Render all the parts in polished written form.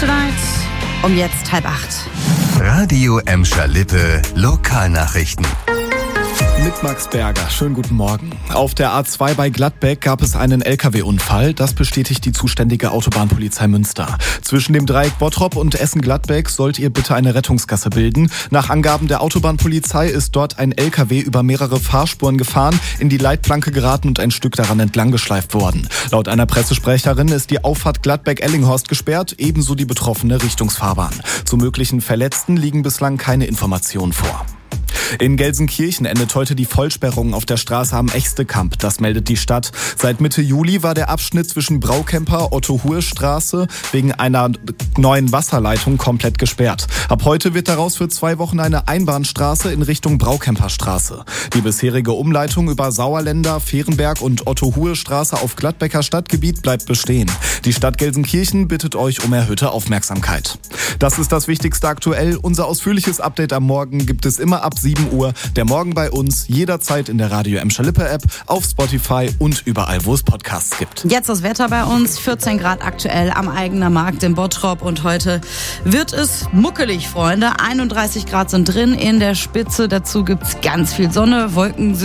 Tonight um jetzt 7:30. Radio Emscher-Lippe Lokalnachrichten. Mit Max Berger. Schönen guten Morgen. Auf der A2 bei Gladbeck gab es einen LKW-Unfall. Das bestätigt die zuständige Autobahnpolizei Münster. Zwischen dem Dreieck Bottrop und Essen-Gladbeck sollt ihr bitte eine Rettungsgasse bilden. Nach Angaben der Autobahnpolizei ist dort ein LKW über mehrere Fahrspuren gefahren, in die Leitplanke geraten und ein Stück daran entlang geschleift worden. Laut einer Pressesprecherin ist die Auffahrt Gladbeck-Ellinghorst gesperrt, ebenso die betroffene Richtungsfahrbahn. Zu möglichen Verletzten liegen bislang keine Informationen vor. In Gelsenkirchen endet heute die Vollsperrung auf der Straße am Echstekamp. Das meldet die Stadt. Seit Mitte Juli war der Abschnitt zwischen Braukemper-Otto-Huhr-Straße wegen einer neuen Wasserleitung komplett gesperrt. Ab heute wird daraus für 2 Wochen eine Einbahnstraße in Richtung Braukemperstraße. Die bisherige Umleitung über Sauerländer, Fehrenberg und Otto-Huhr-Straße auf Gladbecker Stadtgebiet bleibt bestehen. Die Stadt Gelsenkirchen bittet euch um erhöhte Aufmerksamkeit. Das ist das Wichtigste aktuell. Unser ausführliches Update am Morgen gibt es immer ab 7 Uhr. Der Morgen bei uns, jederzeit in der Radio Emscher-Lippe App, auf Spotify und überall, wo es Podcasts gibt. Jetzt das Wetter bei uns, 14 Grad aktuell am Eigener Markt in Bottrop und heute wird es muckelig, Freunde. 31 Grad sind drin in der Spitze, dazu gibt's ganz viel Sonne, Wolken,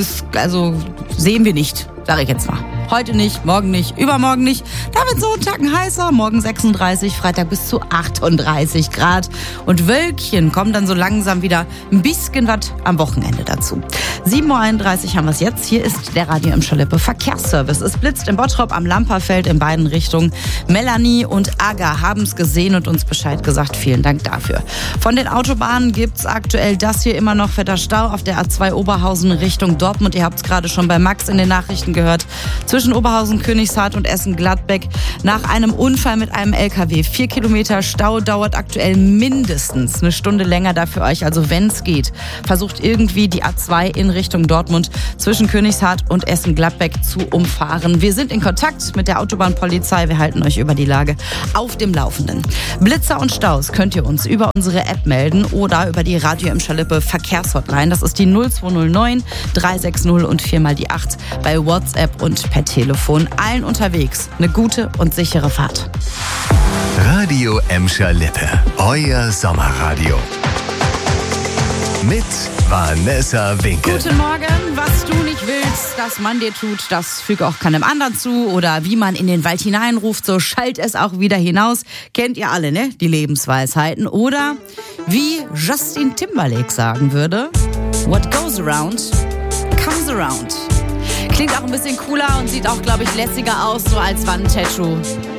sehen wir nicht, sage ich jetzt mal. Heute nicht, morgen nicht, übermorgen nicht. Da wird so ein Tacken heißer. Morgen 36, Freitag bis zu 38 Grad. Und Wölkchen kommen dann so langsam wieder ein bisschen was am Wochenende dazu. 7:31 Uhr haben wir es jetzt. Hier ist der Radio Emscher-Lippe Verkehrsservice. Es blitzt in Bottrop am Lamperfeld in beiden Richtungen. Melanie und Aga haben es gesehen und uns Bescheid gesagt. Vielen Dank dafür. Von den Autobahnen gibt's aktuell das hier immer noch fetter Stau auf der A2 Oberhausen Richtung Dortmund. Ihr habt es gerade schon bei Max in den Nachrichten gehört. Zwischen Oberhausen, Königshardt und Essen-Gladbeck nach einem Unfall mit einem LKW. 4 Kilometer Stau dauert aktuell mindestens eine Stunde länger da für euch. Also wenn es geht, versucht irgendwie die A2 in Richtung Dortmund zwischen Königshardt und Essen-Gladbeck zu umfahren. Wir sind in Kontakt mit der Autobahnpolizei. Wir halten euch über die Lage auf dem Laufenden. Blitzer und Staus könnt ihr uns über unsere App melden oder über die Radio Emscher-Lippe Verkehrshotline. Das ist die 0209 360 und 4 die 8 bei WhatsApp und per Telefon. Allen unterwegs eine gute und sichere Fahrt. Radio Emscher-Lippe, euer Sommerradio. Mit Vanessa Winkel. Guten Morgen. Was du nicht willst, dass man dir tut, das füge auch keinem anderen zu. Oder wie man in den Wald hineinruft, so schallt es auch wieder hinaus. Kennt ihr alle, ne? Die Lebensweisheiten. Oder wie Justin Timberlake sagen würde: What goes around, comes around. Klingt auch ein bisschen cooler und sieht auch, glaube ich, lässiger aus, so als Wandtattoo.